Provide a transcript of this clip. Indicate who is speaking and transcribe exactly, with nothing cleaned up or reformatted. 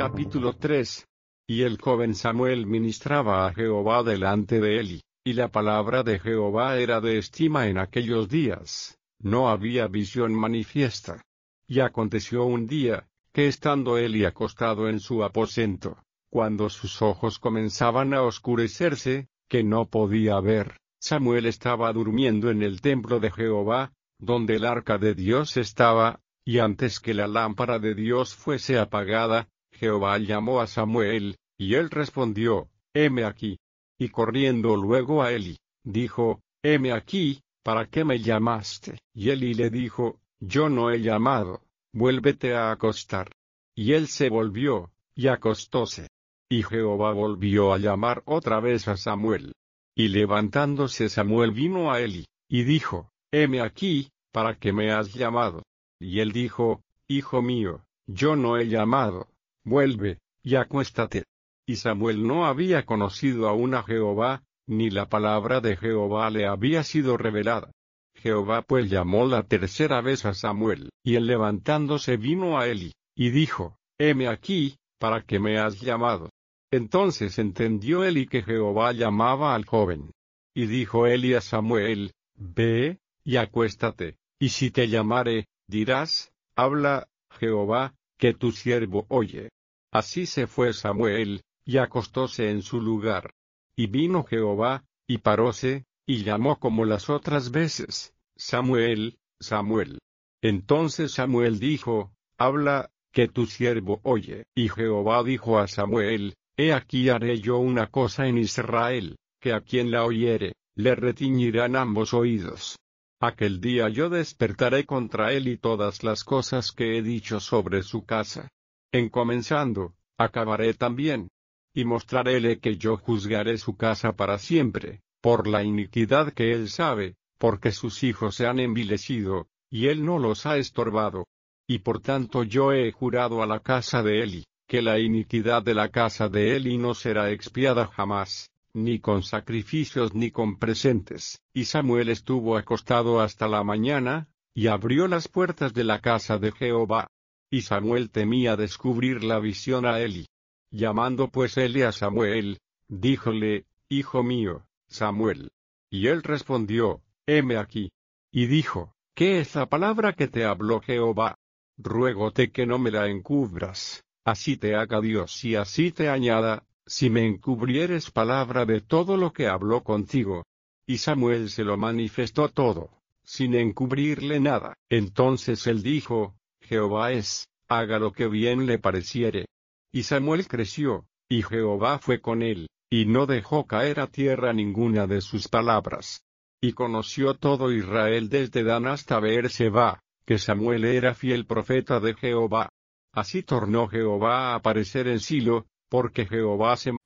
Speaker 1: Capítulo tres. Y el joven Samuel ministraba a Jehová delante de Eli, y la palabra de Jehová era de estima en aquellos días, no había visión manifiesta. Y aconteció un día, que estando Eli acostado en su aposento, cuando sus ojos comenzaban a oscurecerse, que no podía ver, Samuel estaba durmiendo en el templo de Jehová, donde el arca de Dios estaba, y antes que la lámpara de Dios fuese apagada, Jehová llamó a Samuel, y él respondió, heme aquí. Y corriendo luego a Eli, dijo, heme aquí, ¿para qué me llamaste? Y Eli le dijo, yo no he llamado, vuélvete a acostar. Y él se volvió, y acostóse. Y Jehová volvió a llamar otra vez a Samuel. Y levantándose Samuel vino a Eli, y dijo, heme aquí, ¿para qué me has llamado? Y él dijo, hijo mío, yo no he llamado, vuelve, y acuéstate. Y Samuel no había conocido aún a Jehová, ni la palabra de Jehová le había sido revelada. Jehová pues llamó la tercera vez a Samuel, y él levantándose vino a Eli, y dijo, heme aquí, ¿para qué me has llamado? Entonces entendió Eli que Jehová llamaba al joven. Y dijo Eli a Samuel, ve, y acuéstate, y si te llamare, dirás, habla, Jehová, que tu siervo oye. Así se fue Samuel, y acostóse en su lugar. Y vino Jehová, y paróse, y llamó como las otras veces, Samuel, Samuel. Entonces Samuel dijo, habla, que tu siervo oye. Y Jehová dijo a Samuel, he aquí haré yo una cosa en Israel, que a quien la oyere, le retiñirán ambos oídos. Aquel día yo despertaré contra él y todas las cosas que he dicho sobre su casa. En comenzando, acabaré también. Y mostraréle que yo juzgaré su casa para siempre, por la iniquidad que él sabe, porque sus hijos se han envilecido, y él no los ha estorbado. Y por tanto yo he jurado a la casa de Eli, que la iniquidad de la casa de Eli no será expiada jamás, ni con sacrificios ni con presentes. Y Samuel estuvo acostado hasta la mañana, y abrió las puertas de la casa de Jehová. Y Samuel temía descubrir la visión a Eli. Llamando pues Eli a Samuel, díjole, hijo mío, Samuel. Y él respondió, heme aquí. Y dijo, ¿qué es la palabra que te habló Jehová? Ruégote que no me la encubras, así te haga Dios y así te añada, si me encubrieres palabra de todo lo que habló contigo. Y Samuel se lo manifestó todo, sin encubrirle nada. Entonces él dijo, Jehová es, haga lo que bien le pareciere. Y Samuel creció, y Jehová fue con él, y no dejó caer a tierra ninguna de sus palabras. Y conoció todo Israel desde Dan hasta Beer-seba, que Samuel era fiel profeta de Jehová. Así tornó Jehová a aparecer en Silo, porque Jehová se